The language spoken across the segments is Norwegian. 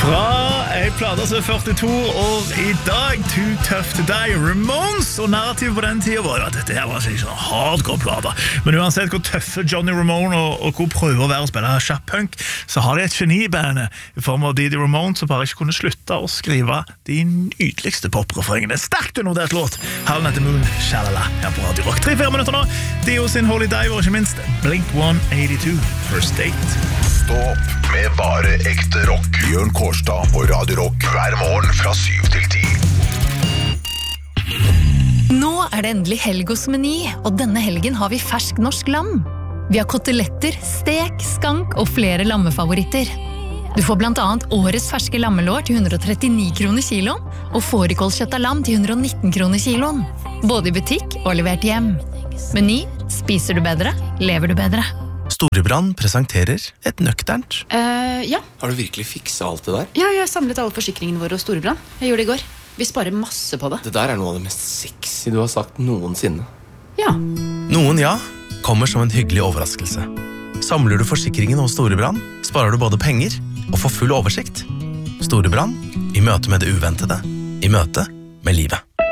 Fra en plate som 42 år i dag, Too Tough to Die, Ramones, og narrativet på den tiden var at dette her var ikke sånn hardcore plate. Men uansett hvor tøffe Johnny Ramone og hvor prøver å være å spille kjapp-punk, så har de et geni i bandet i form av Didi Ramone som bare ikke kunne slutte å skrive de nydeligste poprefrengene. Sterkt undervurdert låt. Howlin' at the Moon, Shalala, her på Radio Rock. 3-4 minutter nå. Dio sin Holy Diver, og ikke minst Blink 182, First Date. Stå opp med bare ekte rock. Bjørn Kårstad på Radio Rock hver morgen fra 7 til 10. Nå det endelig helg hos Meny, og denne helgen har vi fersk norsk lam. Vi har koteletter, stek, skank og flere lammefavoritter. Du får blant annet årets ferske lammelår til 139 kroner kiloen, og fårikålkjøtt av lam til 119 kroner kiloen. Både i butikk og levert hjem. Meny, spiser du bedre, lever du bedre. Storebrand presenterer et nøkternt. Ja. Har du virkelig fikset alt det der? Ja, jeg har samlet alle forsikringene våre hos Storebrand. Jeg gjorde det i går. Vi sparer masse på det. Det der noe av det mest sexy du har sagt noensinne. Ja. Noen ja, kommer som en hyggelig overraskelse. Samler du forsikringen hos Storebrand, sparer du både penger og får full oversikt. Storebrand, i møte med det uventede, i møte med livet.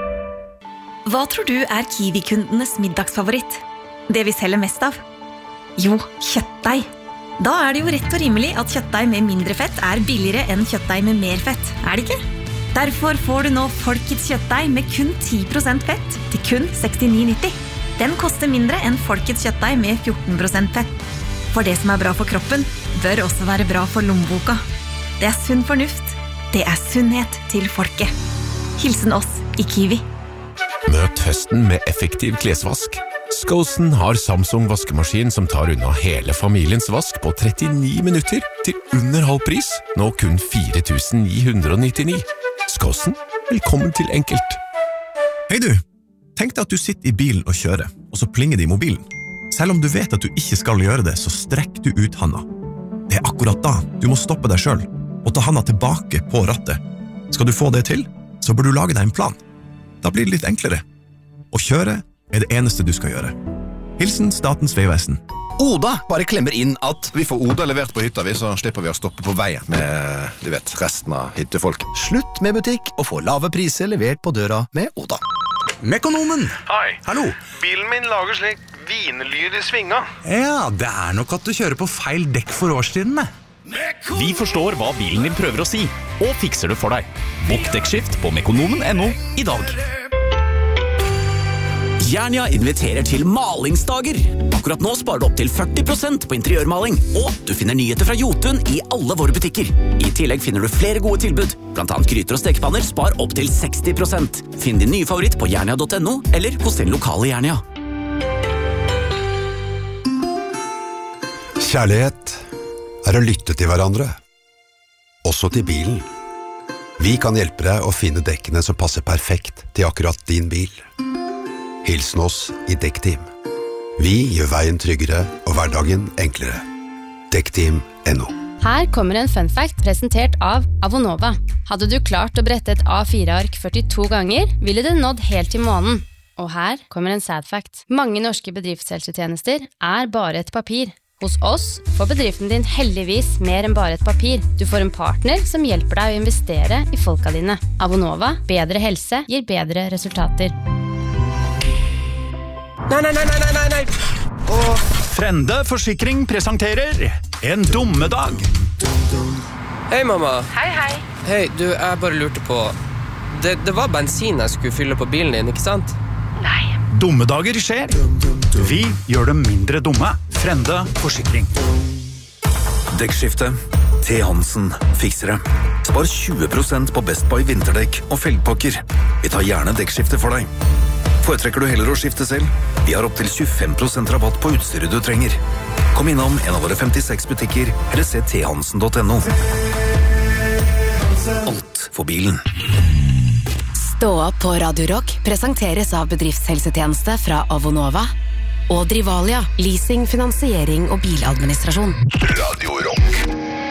Hva tror du Kiwi-kundenes middagsfavoritt? Det vi selger mest av? Jo, kjøttdeig. Da det jo rett og rimelig at kjøttdeig med mindre fett billigere enn kjøttdeig med mer fett, det ikke? Derfor får du nå Folkets kjøttdeig med kun 10% fett til kun 69,90. Den koster mindre enn Folkets kjøttdeig med 14% fett. For det som bra for kroppen, bør også være bra for lommeboka. Det sunn fornuft. Det sunnhet til folket. Hilsen oss i Kiwi. Møt høsten med effektiv klesvask. Skosen har Samsung vaskemaskin som tar unna hele familiens vask på 39 minutter til under halv pris, nå kun 4.999. Skosen, velkommen til enkelt. Hei du, tenk deg at du sitter i bilen og kjører, og så plinger det i mobilen. Selv om du vet at du ikke skal gjøre det, så strekk du ut handa. Det akkurat da du må stoppe deg selv, og ta handa tilbake på rattet. Skal du få det til, så bør du lage deg en plan. Da blir det litt enklere. Å kjøre det eneste du skal gjøre. Hilsen Statens Vegvesen. Oda bare klemmer inn at vi får Oda levert på hytta, så slipper vi å stoppe på veien med, du vet, resten av hyttefolk. Slutt med butikk og få lave priser levert på døra med Oda. Mekonomen! Hei. Hallo. Bilen min lager slik vinelyd i svinga. Ja, det nok at du kjører på feil dekk for årstidene. Vi forstår hva bilen din prøver å si, og fikser det for deg. Bokk dekkskift på mekonomen.no i dag. Jernia inviterer til malingsdager. Akkurat nå sparer du opp til 40% på interiørmaling, og du finner nyheter fra Jotun i alle våre butikker. I tillegg finner du flere gode tilbud, blant annet gryter og stekepanner spar opp til 60%. Finn din nye favoritt på jernia.no eller hos din lokale Jernia. Kjærlighet å lytte til hverandre, også til bilen. Vi kan hjelpe deg å finne dekkene som passer perfekt til akkurat din bil. Hilsen oss i Dekkteam. Vi gjør veien tryggere og hverdagen enklere. Dekkteam.no. Her kommer en fun fact presentert av Avonova. Hadde du klart å brette et A4-ark 42 ganger, ville det nådd helt til månen. Og her kommer en sad fact. Mange norske bedriftshelsetjenester bare et papir. Hos oss får bedriften din heldigvis mer enn bare et papir. Du får en partner som hjelper deg å investere i folka dine. Avonova, bedre helse gir bedre resultater. Nei. Frende Forsikring presenterer En dummedag. Hei, mamma. Hei. Hei, du, jeg bare lurte på det var bensin jeg skulle fylle på bilen din, ikke sant? Nei. Dummedager skjer. Vi gjør dem mindre dumme. Frende Forsikring. Dekkskifte. T. Hansen fikser det. Spar 20% på Best Buy vinterdekk og felgpakker. Vi tar gjerne dekkskifte for deg. Foretrekker du heller å skifte selv? Vi har opp til 25% rabatt på utstyret du trenger. Kom innom en av våre 56 butikker, eller se thansen.no. Alt for bilen. Stå opp på Radio Rock presenteres av bedriftshelsetjeneste fra Avonova og Drivalia, leasing, finansiering og biladministrasjon. Radio Rock.